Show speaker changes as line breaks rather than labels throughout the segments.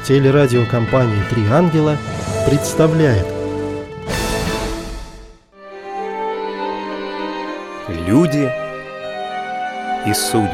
Телерадиокомпания «Три ангела» представляет
Люди и судьбы.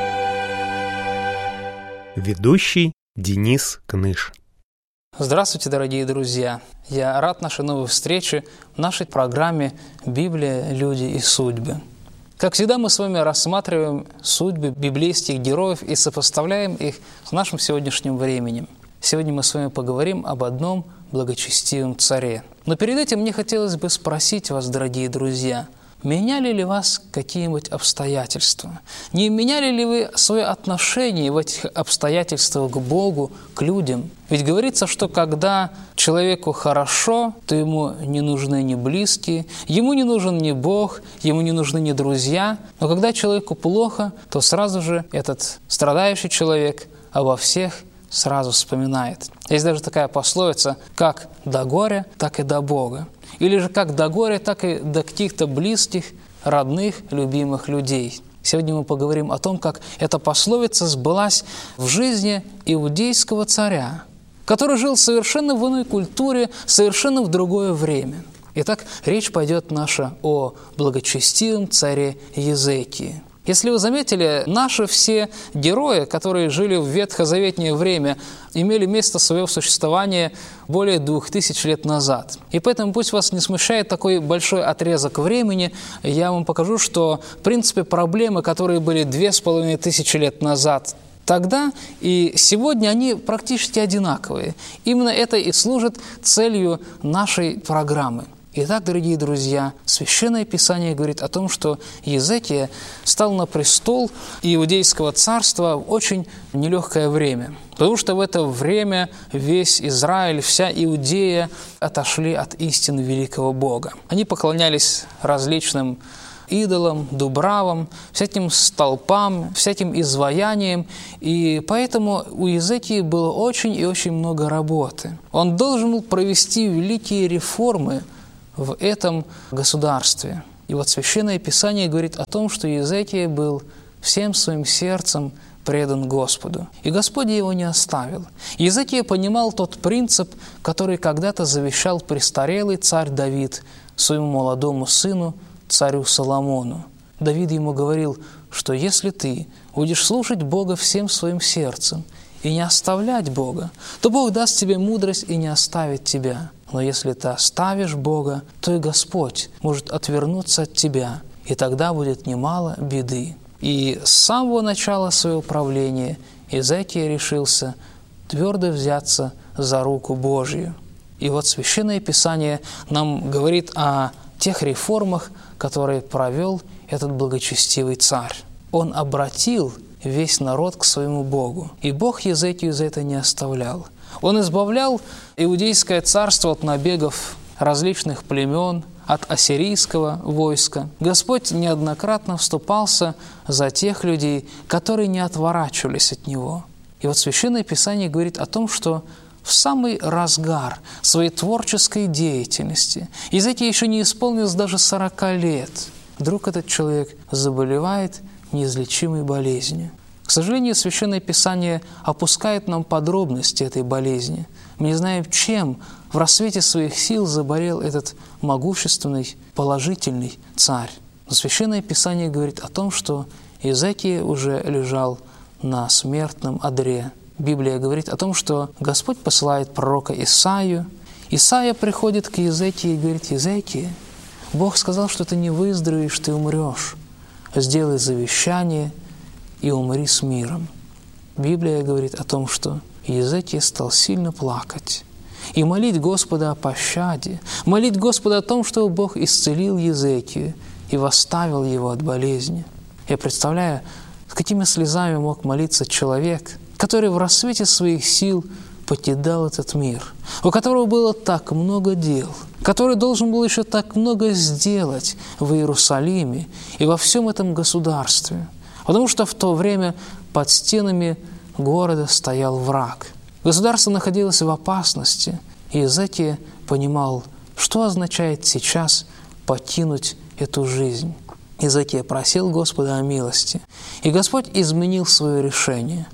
Ведущий Денис Кныш.
Здравствуйте, дорогие друзья! Я рад нашей новой встрече в нашей программе «Библия, люди и судьбы». Как всегда, мы с вами рассматриваем судьбы библейских героев и сопоставляем их с нашим сегодняшним временем. Сегодня мы с вами поговорим об одном благочестивом царе. Но перед этим мне хотелось бы спросить вас, дорогие друзья, меняли ли вас какие-нибудь обстоятельства? Не меняли ли вы свое отношение в этих обстоятельствах к Богу, к людям? Ведь говорится, что когда человеку хорошо, то ему не нужны ни близкие, ему не нужен ни Бог, ему не нужны ни друзья. Но когда человеку плохо, то сразу же этот страдающий человек обо всех сразу вспоминает. Есть даже такая пословица: как до горя, так и до Бога. Или же как до горя, так и до каких-то близких, родных, любимых людей. Сегодня мы поговорим о том, как эта пословица сбылась в жизни иудейского царя, который жил совершенно в иной культуре, совершенно в другое время. Итак, речь пойдет наша о благочестивом царе Езекии. Если вы заметили, наши все герои, которые жили в ветхозаветнее время, имели место своего существования более 2000 лет назад. И поэтому пусть вас не смущает такой большой отрезок времени. Я вам покажу, что, в принципе, проблемы, которые были 2500 лет назад тогда и сегодня, они практически одинаковые. Именно это и служит целью нашей программы. Итак, дорогие друзья, Священное Писание говорит о том, что Езекия стал на престол Иудейского царства в очень нелегкое время. Потому что в это время весь Израиль, вся Иудея отошли от истины великого Бога. Они поклонялись различным идолам, дубравам, всяким столпам, всяким изваяниям. И поэтому у Езекии было очень и очень много работы. Он должен был провести великие реформы в этом государстве. И вот Священное Писание говорит о том, что Езекия был всем своим сердцем предан Господу. И Господь его не оставил. Езекия понимал тот принцип, который когда-то завещал престарелый царь Давид своему молодому сыну, царю Соломону. Давид ему говорил, что если ты будешь слушать Бога всем своим сердцем и не оставлять Бога, то Бог даст тебе мудрость и не оставит тебя. Но если ты оставишь Бога, то и Господь может отвернуться от тебя, и тогда будет немало беды. И с самого начала своего правления Езекия решился твердо взяться за руку Божью. И вот Священное Писание нам говорит о тех реформах, которые провел этот благочестивый царь. Он обратил весь народ к своему Богу, и Бог Езекию за это не оставлял. Он избавлял Иудейское царство от набегов различных племен, от ассирийского войска. Господь неоднократно вступался за тех людей, которые не отворачивались от Него. И вот Священное Писание говорит о том, что в самый разгар своей творческой деятельности, Езекия еще не исполнилось даже 40 лет, вдруг этот человек заболевает неизлечимой болезнью. К сожалению, Священное Писание опускает нам подробности этой болезни. Мы не знаем, чем в рассвете своих сил заболел этот могущественный, положительный царь. Но Священное Писание говорит о том, что Езекия уже лежал на смертном одре. Библия говорит о том, что Господь посылает пророка Исаию. Исаия приходит к Езекии и говорит: «Езекия, Бог сказал, что ты не выздоровеешь, ты умрешь. Сделай завещание и умри с миром». Библия говорит о том, что Езекия стал сильно плакать и молить Господа о пощаде, молить Господа о том, чтобы Бог исцелил Езекию и восставил его от болезни. Я представляю, с какими слезами мог молиться человек, который в рассвете своих сил покидал этот мир, у которого было так много дел, который должен был еще так много сделать в Иерусалиме и во всем этом государстве. Потому что в то время под стенами города стоял враг. Государство находилось в опасности, и Езекия понимал, что означает сейчас покинуть эту жизнь. Езекия просил Господа о милости, и Господь изменил свое решение.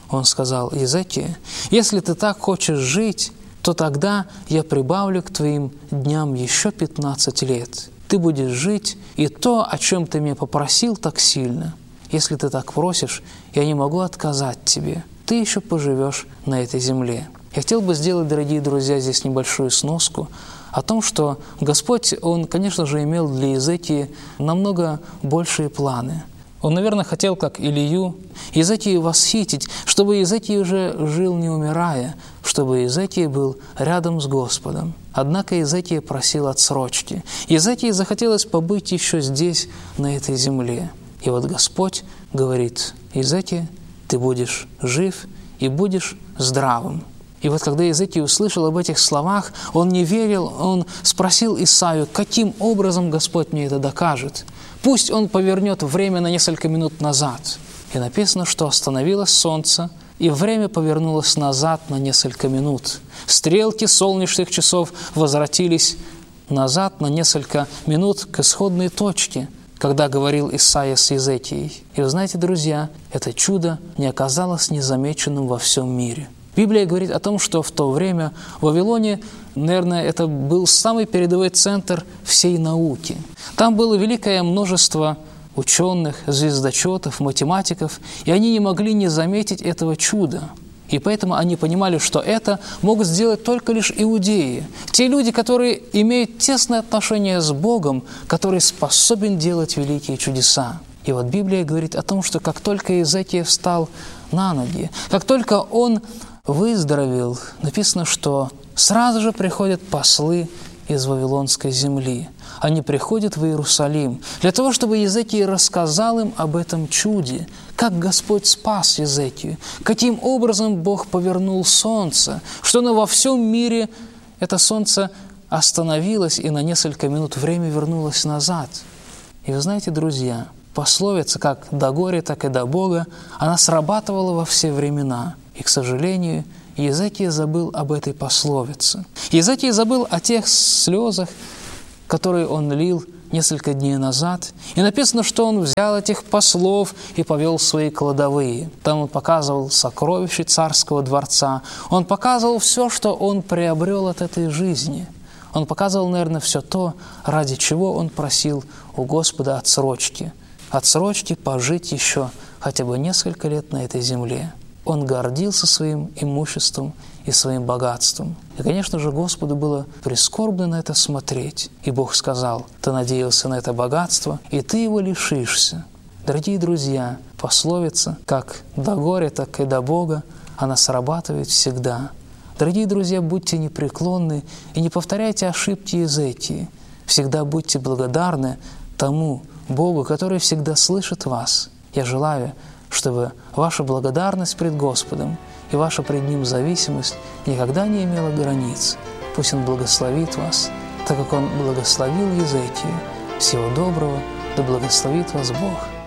он сказал: «Иезекия, если ты так хочешь жить, то тогда я прибавлю к твоим дням еще 15 лет. Ты будешь жить, и то, о чем ты меня попросил так сильно, если ты так просишь, я не могу отказать тебе. Ты еще поживешь на этой земле». Я хотел бы сделать, дорогие друзья, здесь небольшую сноску о том, что Господь, Он, конечно же, имел для Иезекии намного большие планы. Он, наверное, хотел, как Илию, Иезекию восхитить, чтобы Иезекия уже жил, не умирая, чтобы Иезекия был рядом с Господом. Однако Иезекия просил отсрочки. Иезекии захотелось побыть еще здесь, на этой земле. И вот Господь говорит: «Иезекия, ты будешь жив и будешь здравым». И вот когда Иезекия услышал об этих словах, он не верил, он спросил Исаию: каким образом Господь мне это докажет? Пусть он повернет время на несколько минут назад. И написано, что остановилось солнце, и время повернулось назад на несколько минут. Стрелки солнечных часов возвратились назад на несколько минут к исходной точке, когда говорил Исаия с Иезекией. И вы знаете, друзья, это чудо не оказалось незамеченным во всем мире. Библия говорит о том, что в то время в Вавилоне, наверное, это был самый передовой центр всей науки. Там было великое множество ученых, звездочетов, математиков, и они не могли не заметить этого чуда. И поэтому они понимали, что это могут сделать только лишь иудеи. Те люди, которые имеют тесное отношение с Богом, который способен делать великие чудеса. И вот Библия говорит о том, что как только Иезекия встал на ноги, как только он выздоровел, написано, что сразу же приходят послы из Вавилонской земли. Они приходят в Иерусалим для того, чтобы Иезекия рассказал им об этом чуде, как Господь спас Иезекию, каким образом Бог повернул солнце, что оно во всем мире, это солнце остановилось и на несколько минут время вернулось назад. И вы знаете, друзья, пословица как «до горя, так и до Бога», она срабатывала во все времена. И, к сожалению, Иезекия забыл об этой пословице. Иезекия забыл о тех слезах, которые он лил несколько дней назад. И написано, что он взял этих послов и повел в свои кладовые. Там он показывал сокровища царского дворца. Он показывал все, что он приобрел от этой жизни. Он показывал, наверное, все то, ради чего он просил у Господа отсрочки. Отсрочки пожить еще хотя бы несколько лет на этой земле. Он гордился своим имуществом и своим богатством. И, конечно же, Господу было прискорбно на это смотреть. И Бог сказал: «Ты надеялся на это богатство, и ты его лишишься». Дорогие друзья, пословица как «до горя, так и до Бога», она срабатывает всегда. Дорогие друзья, будьте непреклонны и не повторяйте ошибки Иезекии. Всегда будьте благодарны тому Богу, который всегда слышит вас. Я желаю, чтобы ваша благодарность пред Господом и ваша пред Ним зависимость никогда не имела границ. Пусть Он благословит вас, так как Он благословил Иезекию. Всего доброго, да благословит вас Бог.